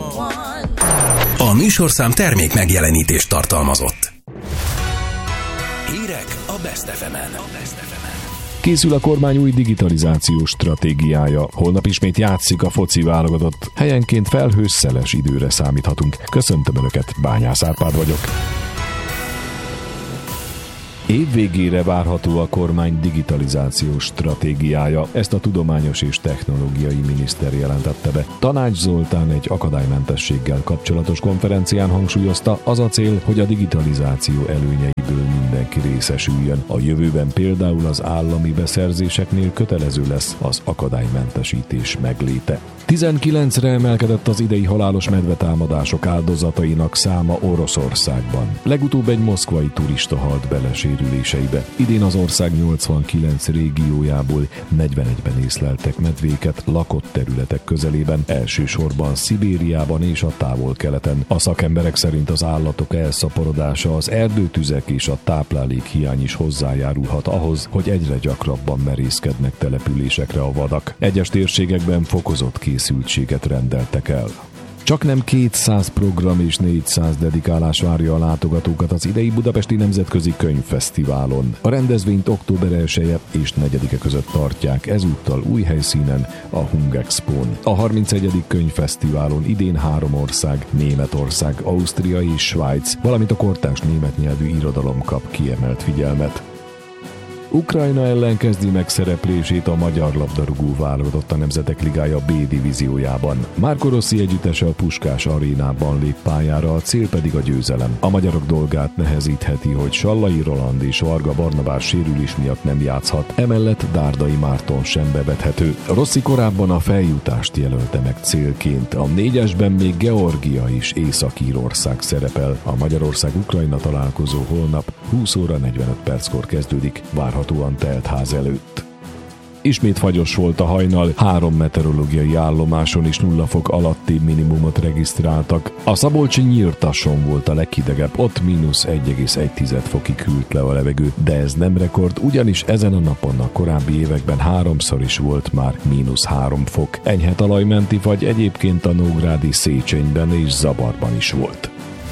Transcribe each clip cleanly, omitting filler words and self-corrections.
A műsorszám termék megjelenítést tartalmazott. Hírek a Best FM-en. Készül a kormány új digitalizációs stratégiája. Holnap ismét játszik a foci válogatott. Helyenként felhős, szeles időre számíthatunk. Köszöntöm Önöket, Bányász Árpád vagyok. Év végére várható a kormány digitalizációs stratégiája. Ezt a tudományos és technológiai miniszter jelentette be. Tanács Zoltán egy akadálymentességgel kapcsolatos konferencián hangsúlyozta, az a cél, hogy a digitalizáció előnyeiből mindenki részesüljön. A jövőben például az állami beszerzéseknél kötelező lesz az akadálymentesítés megléte. 19-re emelkedett az idei halálos medvetámadások áldozatainak száma Oroszországban. Legutóbb egy moszkvai turista halt bele sérüléseibe. Idén az ország 89 régiójából 41-ben észleltek medvéket lakott területek közelében, elsősorban Szibériában és a távol-keleten. A szakemberek szerint az állatok elszaporodása, az erdőtüzek és a táplálék hiány is hozzájárulhat ahhoz, hogy egyre gyakrabban merészkednek településekre a vadak. Egyes térségekben fokozott készültséget rendeltek el. Csaknem 200 program és 400 dedikálás várja a látogatókat az idei Budapesti Nemzetközi Könyvfesztiválon. A rendezvényt október 1-e és 4-e között tartják, ezúttal új helyszínen, a Hungexpón. A 31. Könyvfesztiválon idén 3 ország, Németország, Ausztria és Svájc, valamint a kortárs német nyelvű irodalom kap kiemelt figyelmet. Ukrajna ellen kezdi meg szereplését a magyar labdarúgó válogatott a Nemzetek Ligája B divíziójában. Marco Rossi együttese a Puskás arénában lép pályára, a cél pedig a győzelem. A magyarok dolgát nehezítheti, hogy Sallai Roland és Varga Barnabás sérülés miatt nem játszhat, emellett Dárdai Márton sem bevethető. Rossi korábban a feljutást jelölte meg célként. A 4-esben még Georgia és Észak-Írország szerepel. A Magyarország-Ukrajna találkozó holnap 20 óra 45 perckor kezdődik, várhatóan telt ház előtt. Ismét fagyos volt a hajnal, 3 meteorológiai állomáson is 0 fok alatti minimumot regisztráltak. A szabolcsi Nyírtasson volt a leghidegebb, ott -1,1 fokig hűlt le a levegő, de ez nem rekord, ugyanis ezen a napon a korábbi években 3-szor is volt már -3 fok. Enyhe talajmenti fagy egyébként a nógrádi Széchenyben és Zabarban is volt.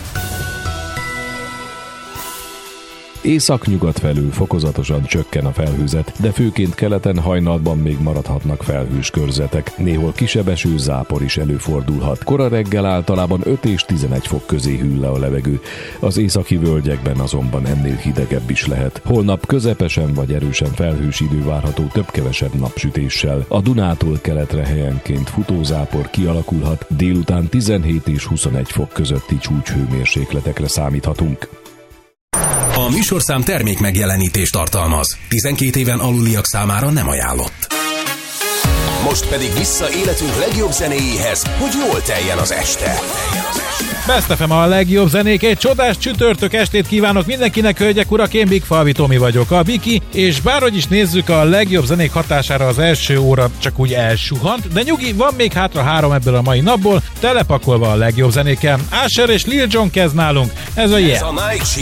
Észak-nyugat felől fokozatosan csökken a felhőzet, de főként keleten hajnalban még maradhatnak felhős körzetek. Néhol kisebb eső, zápor is előfordulhat. Kora reggel általában 5 és 11 fok közé hűl le a levegő. Az északi völgyekben azonban ennél hidegebb is lehet. Holnap közepesen vagy erősen felhős idő várható több-kevesebb napsütéssel. A Dunától keletre helyenként futózápor kialakulhat, délután 17 és 21 fok közötti csúcshőmérsékletekre számíthatunk. A műsorszám termék megjelenítést tartalmaz. 12 éven aluliak számára nem ajánlott. Most pedig vissza életünk legjobb zenéjéhez, hogy jól teljen az este. Best FM a legjobb zenék, egy csodás csütörtök estét kívánok mindenkinek, hölgyek, urak, én Big Falvi Tomi vagyok, a Biki, és bárhogy is nézzük, a legjobb zenék hatására az első óra csak úgy elsuhant, de nyugi, van még hátra 3 ebből a mai napból, telepakolva a legjobb zenékkel. Usher és Lil Jon kezd nálunk, ez a Yeah. Ez a Night Shift.